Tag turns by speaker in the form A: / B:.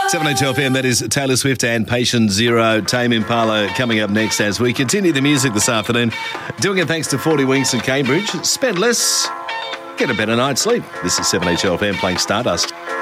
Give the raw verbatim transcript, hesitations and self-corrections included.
A: seven H L F M, that is Taylor Swift and Patient Zero. Tame Impala coming up next as we continue the music this afternoon. Doing it thanks to forty Winks in Cambridge. Spend less, get a better night's sleep. This is seven H L F M playing Stardust.